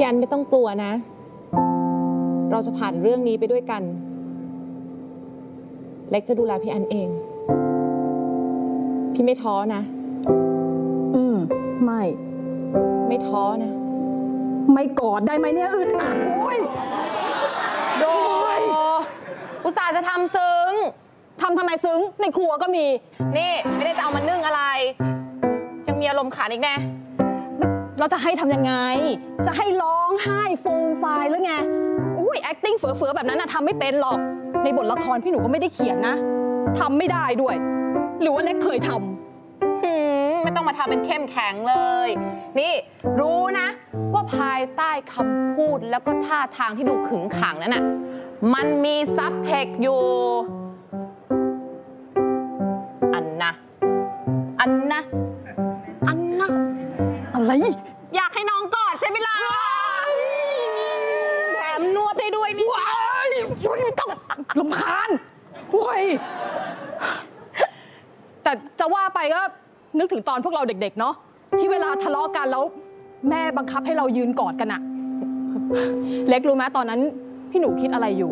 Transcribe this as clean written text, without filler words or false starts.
พี่อันไม่ต้องกลัวนะ เราจะผ่านเรื่องนี้ไปด้วยกัน เล็กจะดูแลพี่อันเอง พี่ไม่ท้อนะไม่ท้อนะไม่กอดได้ไหมเนี่ยอึดอัดโอ้ยโดยอุตส่าห์จะทำซึ้งทำไมซึ้งในครัวก็มีนี่ไม่ได้จะเอามานึ่งอะไร ยังมีอารมณ์ขันอีกแน่เราจะให้ทำยังไงจะให้ร้องไห้ฟูมฟายหรือไงอุ้ย acting เฟือๆแบบนั้นนะทำไม่เป็นหรอกในบทละครพี่หนูก็ไม่ได้เขียนนะทำไม่ได้ด้วยหรือว่าเล็กเคยทำไม่ต้องมาทำเป็นเข้มแข็งเลยนี่รู้นะว่าภายใต้คำพูดแล้วก็ท่าทางที่ดูขึงขังนั้นน่ะมันมีซับเทคอยู่อันนะอะไรอยากให้น้องกอดใช่ไหมล่ะแถมนวดให้ด้วยนี่ว้ายไม่ต้องรำคาญห่วยแต่จะว่าไปก็นึกถึงตอนพวกเราเด็กๆเนาะที่เวลาทะเลาะกันแล้วแม่บังคับให้เรายืนกอดกันอะเล็กรู้ไหมตอนนั้นพี่หนูคิดอะไรอยู่